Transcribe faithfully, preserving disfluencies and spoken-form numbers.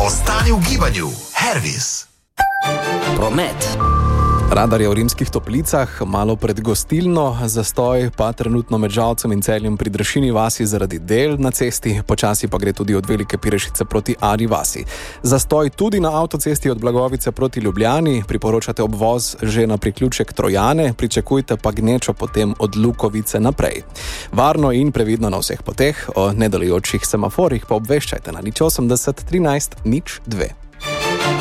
Ostani v gibanju. Hervis. Promet. Radar je v Rimskih Toplicah, malo pred gostilno, zastoj pa trenutno med Žalcem in Celjem pri Dršini vasi zaradi del na cesti, počasi pa gre tudi od Velike Pirešice proti Ari vasi. Zastoj tudi na avtocesti od Blagovice proti Ljubljani, priporočate obvoz že na priključek Trojane, pričakujte pa gnečo potem od Lukovice naprej. Varno in previdno na vseh poteh, o nedelujočih semaforih pa obveščajte na nič osemdeset trinajst nič dve.